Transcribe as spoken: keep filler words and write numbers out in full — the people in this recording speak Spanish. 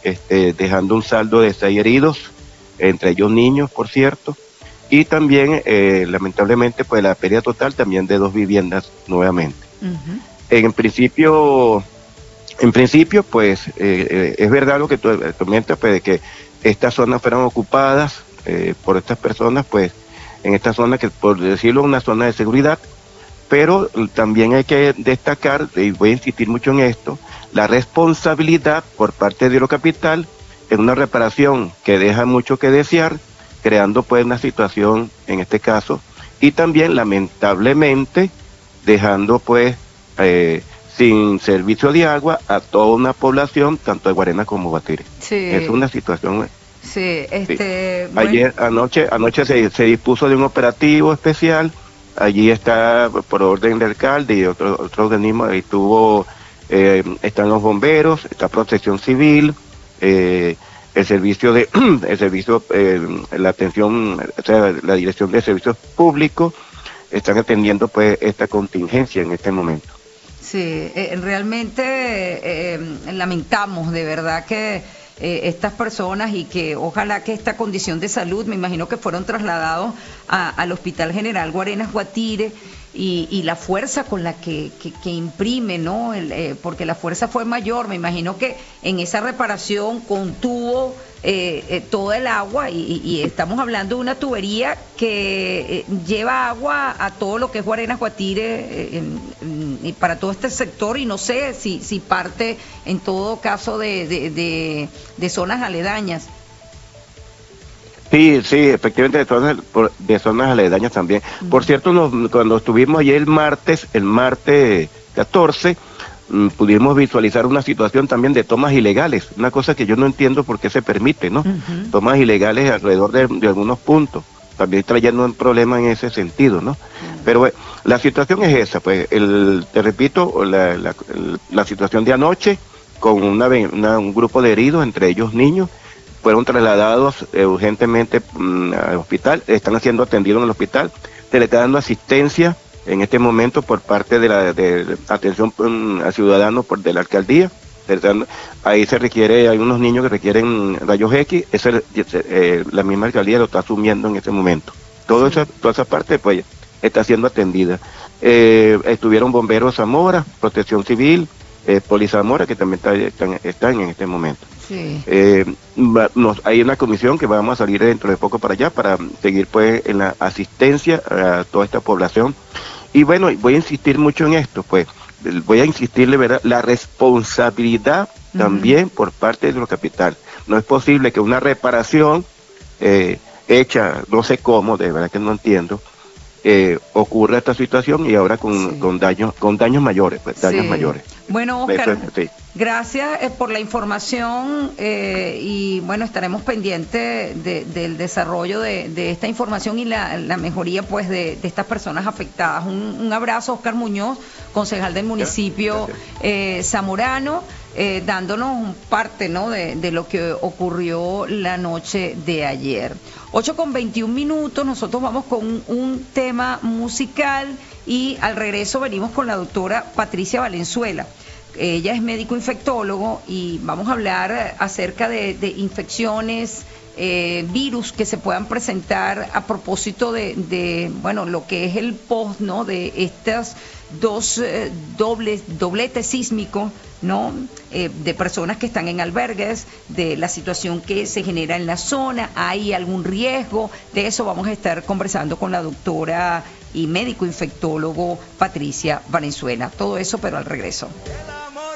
este, dejando un saldo de seis heridos, entre ellos niños, por cierto, y también, eh, lamentablemente, pues la pérdida total también de dos viviendas nuevamente. Uh-huh. En principio, en principio, pues, eh, eh, es verdad lo que tú comentas, pues, de que estas zonas fueron ocupadas eh, por estas personas, pues, en esta zona que, por decirlo, es una zona de seguridad, pero también hay que destacar, y voy a insistir mucho en esto, la responsabilidad por parte de Hidrocapital en una reparación que deja mucho que desear, creando pues una situación en este caso, y también lamentablemente dejando pues eh, sin servicio de agua a toda una población, tanto de Guarena como Guatire. Sí. Es una situación. Sí, este. Sí. Bueno. Ayer, anoche, anoche se, se dispuso de un operativo especial. Allí está, por orden del alcalde y otro, otro organismo, ahí tuvo, eh, están los bomberos, está Protección Civil, eh, el servicio de, el servicio, eh, la atención, o sea, la Dirección de Servicios Públicos, están atendiendo pues esta contingencia en este momento. Sí, eh, realmente eh, lamentamos de verdad que eh, estas personas y que ojalá que esta condición de salud, me imagino que fueron trasladados a, al Hospital General Guarenas Guatire y, y la fuerza con la que, que, que imprime, ¿no? El, eh, porque la fuerza fue mayor, me imagino que en esa reparación contuvo eh, eh, todo el agua y, y estamos hablando de una tubería que eh, lleva agua a todo lo que es Guarenas Guatire eh, en, en, y para todo este sector, y no sé si, si parte en todo caso de, de, de, de zonas aledañas. Sí, sí, efectivamente de zonas, de zonas aledañas también. Uh-huh. Por cierto, nos, cuando estuvimos ayer el martes, el martes catorce, mmm, pudimos visualizar una situación también de tomas ilegales, una cosa que yo no entiendo por qué se permite, ¿no? Uh-huh. Tomas ilegales alrededor de, de algunos puntos, también trayendo un problema en ese sentido, ¿no? Uh-huh. Pero bueno, la situación es esa, pues, el, te repito, la, la, la situación de anoche, con una, una, un grupo de heridos, entre ellos niños, fueron trasladados eh, urgentemente mmm, al hospital, están siendo atendidos en el hospital, se le está dando asistencia en este momento por parte de la de, de atención um, a ciudadanos por de la alcaldía. Ahí se requiere, hay unos niños que requieren rayos X, ese, eh, la misma alcaldía lo está asumiendo en este momento. Todo esa, toda esa parte pues está siendo atendida. Eh, estuvieron bomberos Zamora, Protección Civil, eh, Poli Zamora, que también está, están, están en este momento. Sí. Eh, va, nos, hay una comisión que vamos a salir dentro de poco para allá para seguir pues en la asistencia a toda esta población. Y bueno, voy a insistir mucho en esto, pues voy a insistirle, ¿verdad? La responsabilidad uh-huh. también por parte de Hidrocapital. No es posible que una reparación eh, hecha, no sé cómo, de verdad que no entiendo, eh, ocurra esta situación y ahora con, sí. con daños con daños mayores, pues, daños sí. mayores. Bueno, Oscar, Eso, sí. gracias eh, por la información eh, y bueno, estaremos pendientes de, del desarrollo de, de esta información y la, la mejoría pues de, de estas personas afectadas. Un, un abrazo, Oscar Muñoz, concejal del municipio eh, zamorano, eh, dándonos parte, ¿no?, de, de lo que ocurrió la noche de ayer. ocho con veintiún minutos, nosotros vamos con un, un tema musical y al regreso venimos con la doctora Patricia Valenzuela. Ella es médico infectólogo y vamos a hablar acerca de, de infecciones, eh, virus que se puedan presentar a propósito de, de, bueno, lo que es el post, ¿no?, de estas dos eh, dobles, dobletes sísmicos, ¿no?, eh, de personas que están en albergues, de la situación que se genera en la zona, hay algún riesgo. De eso vamos a estar conversando con la doctora y médico infectólogo Patricia Valenzuela. Todo eso, pero al regreso.